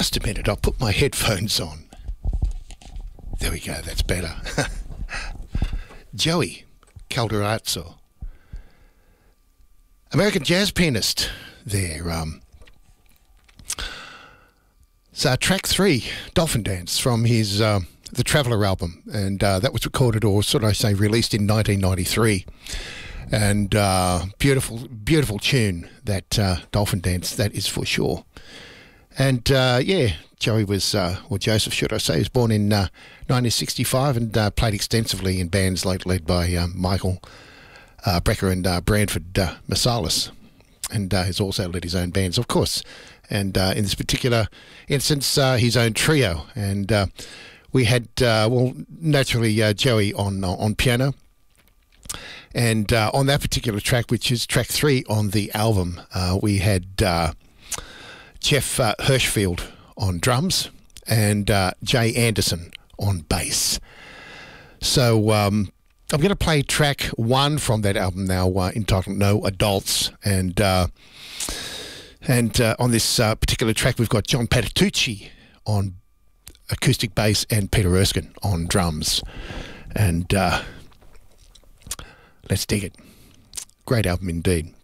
Just a minute, I'll put my headphones on. There we go, that's better. Joey Calderazzo, American jazz pianist there. So track 3, Dolphin Dance, from his The Traveller album, and that was recorded, or should I say released, in 1993. And beautiful tune, that Dolphin Dance, that is for sure. And Joey was, or Joseph should I say, was born in 1965 and played extensively in bands led by Michael Brecker and Branford Marsalis, and has also led his own bands, of course. And in this particular instance, his own trio. And we had, naturally, Joey on piano. And on that particular track, which is track 3 on the album, we had Jeff Hirschfield on drums and Jay Anderson on bass. So I'm going to play track 1 from that album now, entitled No Adults. And on this particular track, we've got John Patitucci on acoustic bass and Peter Erskine on drums. And let's dig it. Great album indeed.